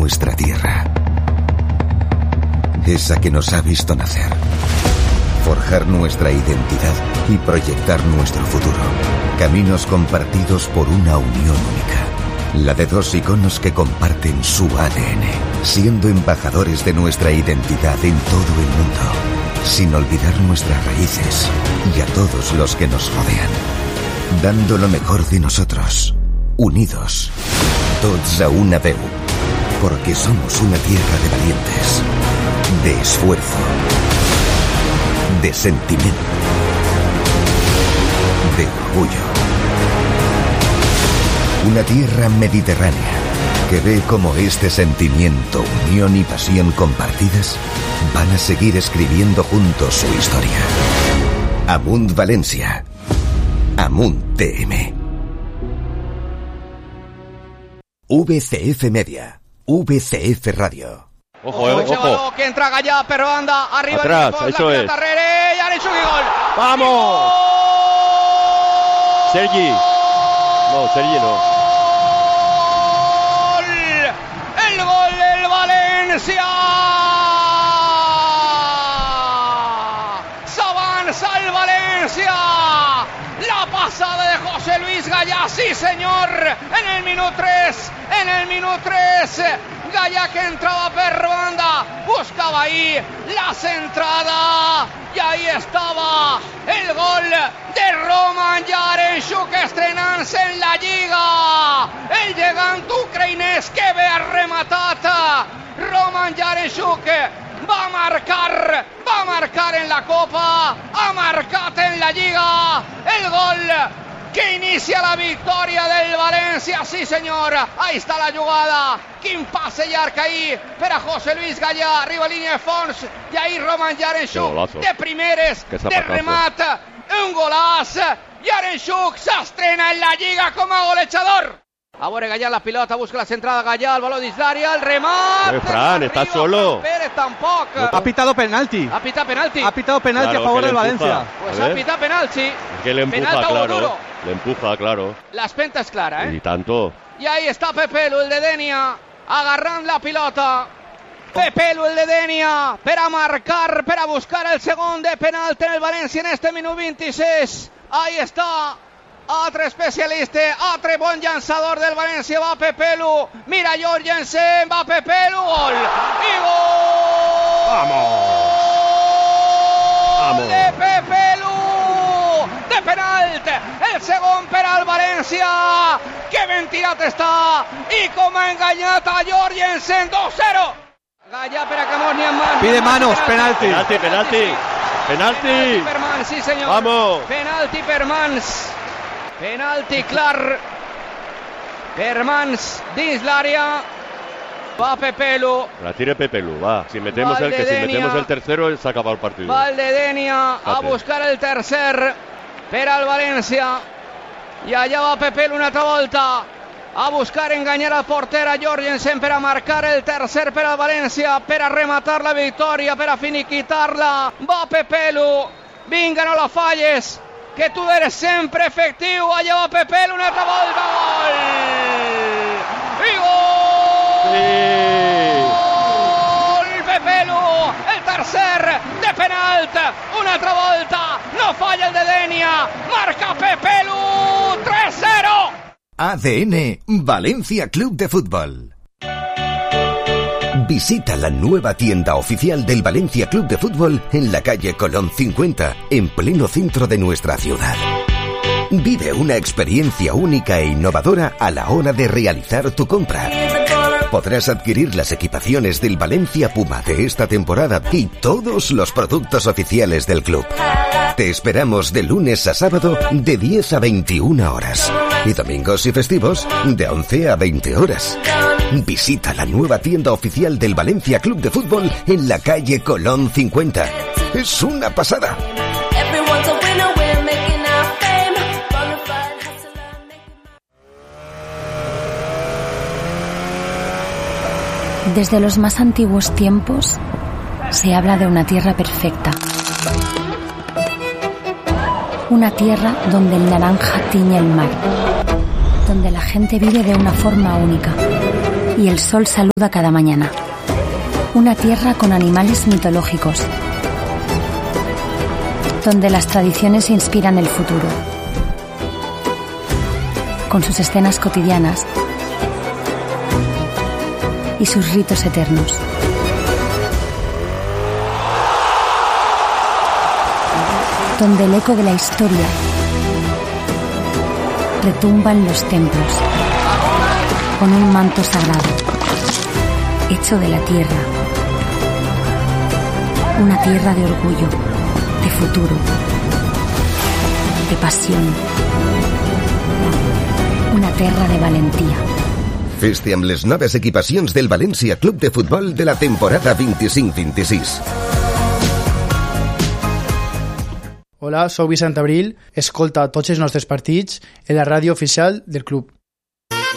nuestra tierra. Esa que nos ha visto nacer, forjar nuestra identidad y proyectar nuestro futuro. Caminos compartidos por una unión única. La de dos iconos que comparten su ADN, siendo embajadores de nuestra identidad en todo el mundo, sin olvidar nuestras raíces y a todos los que nos rodean. Dando lo mejor de nosotros, unidos, tots a una veu, porque somos una tierra de valientes, de esfuerzo, de sentimiento, de orgullo. Una tierra mediterránea que ve cómo este sentimiento, unión y pasión compartidas van a seguir escribiendo juntos su historia. Amunt Valencia. Amunt TM. VCF Media. VCF Radio. Ojo, ojo. Que entra Gallá, pero anda arriba. Atrás, eso es. Y Arenchuk y gol. ¡Vamos! Sergi. No, Sergi no. El gol del Valencia. Avanza el Valencia. La pasada de José Luis Gallá, sí señor. En el minuto 3. Gallá que entraba per banda, buscaba ahí la centrada y ahí estaba el gol de Roman Yaremchuk, estrenant-se en la Lliga. El gegant ucraïnès que ve a rematar. Roman Yaremchuk va a marcar en la Copa, ha marcat en la Lliga el gol que inicia la victòria del València, sí senyor. Ahí està la jugada, quin passe llarg ahí per a José Luis Gallá, arriba línia de fons, i ahí Roman Yaremchuk de primeres, de remat, un golaç. Yaremchuk s'estrena en la Lliga com a golejador. A veure Gallá la pilota, busca la centrada Gallá, el baló dins l'àrea, el remat. Fran, está solo. Pérez tampoc. Ha pitado penalti. Ha pitado penalti. Ha pitado penalti claro, a favor del Valencia. Pues ha pitado penalti. Que le empuja, claro. Le empuja, claro. La espenta es clara, Y tanto. Y ahí está Pepelu, el de Denia, agarrant la pilota. Pepelu, el de Denia, per a marcar, per a buscar el segon de penalti en el València en este minut 26. Ahí está. Altre especialista, altre bon llançador del València, va Pepelu, mira Jorgensen, va Pepelu, gol, i gol! ¡Vamos! De Pepelu, de penalt, el segon per al València, que ben tirat està, i com ha enganyat a Jorgensen, 2-0! Gallá per a Camós ni en mans. Pide manos, penalti. Penalti per mans, sí senyor. Vamos. Penalti per mans. Penalti clar per mans dins l'àrea. Va Pepelu. La tire Pepelu, va. Si metemos el tercero, se acaba el partido. Va el de Denia a buscar el tercer per al València. I allà va Pepelu una altra volta a buscar enganyar al porter a Jorgensen per a marcar el tercer per al València, per a rematar la victòria, per a finiquitar-la. Va Pepelu. Vinga, no la falles, que tu eres sempre efectiu. Allà va Pepelu, una altra volta, gol! I gol! Sí! Gol Pepelu, el tercer de penalt, una altra volta, no falla el de Denia, marca Pepelu, 3-0! ADN Valencia Club de Fútbol. Visita la nueva tienda oficial del Valencia Club de Fútbol en la calle Colón 50, en pleno centro de nuestra ciudad. Vive una experiencia única e innovadora a la hora de realizar tu compra. Podrás adquirir las equipaciones del Valencia Puma de esta temporada y todos los productos oficiales del club. Te esperamos de lunes a sábado de 10 a 21 horas y domingos y festivos de 11 a 20 horas. Visita la nueva tienda oficial del Valencia Club de Fútbol en la calle Colón 50. Es una pasada. Desde los más antiguos tiempos se habla de una tierra perfecta. Una tierra donde el naranja tiñe el mar, donde la gente vive de una forma única, y el sol saluda cada mañana. Una tierra con animales mitológicos, donde las tradiciones inspiran el futuro, con sus escenas cotidianas y sus ritos eternos. Donde el eco de la historia retumba en los templos, con un manto sagrado, hecho de la tierra. Una tierra de orgullo, de futuro, de pasión. Una tierra de valentía. Feste amb les noves equipacions del València Club de Futbol de la temporada 25-26. Hola, soc Vicent Abril. Escolta tots els nostres partits en la ràdio oficial del club.